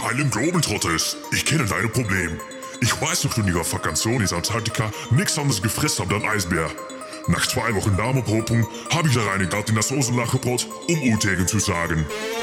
geilem Globetrotters. Ich kenne deine Probleme. Ich weiß noch, du in ihrer Vakantion in Antarktika nichts anderes gefressen habt als Eisbär. Nach 2 Wochen Darmopopung habe ich da rein in das Soßenlachgebrot, um Utegen zu sagen.